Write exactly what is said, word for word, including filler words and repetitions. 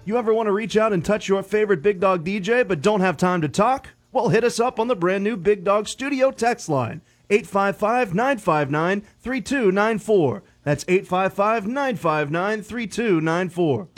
You ever want to reach out and touch your favorite Big Dog D J but don't have time to talk? Well, hit us up on the brand new Big Dog Studio text line, eight five five, nine five nine, three two nine four. That's eight five five, nine five nine, three two nine four.